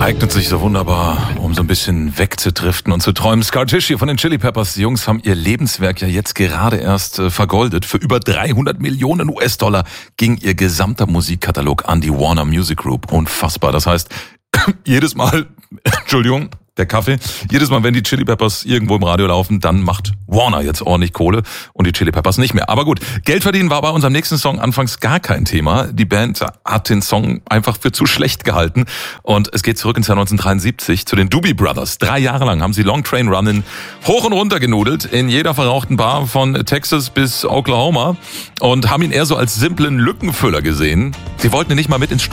Eignet sich so wunderbar, um so ein bisschen wegzudriften und zu träumen. Scar Tisci von den Chili Peppers. Die Jungs haben ihr Lebenswerk ja jetzt gerade erst vergoldet. Für über 300 Millionen US-Dollar ging ihr gesamter Musikkatalog an die Warner Music Group. Unfassbar. Das heißt, jedes Mal, Entschuldigung, der Kaffee, jedes Mal, wenn die Chili Peppers irgendwo im Radio laufen, dann macht Warner jetzt ordentlich Kohle und die Chili Peppers nicht mehr. Aber gut, Geld verdienen war bei unserem nächsten Song anfangs gar kein Thema. Die Band hat den Song einfach für zu schlecht gehalten und es geht zurück ins Jahr 1973 zu den Doobie Brothers. 3 Jahre lang haben sie Long Train Runnin' hoch und runter genudelt in jeder verrauchten Bar von Texas bis Oklahoma und haben ihn eher so als simplen Lückenfüller gesehen. Sie wollten ihn nicht mal mit ins Studio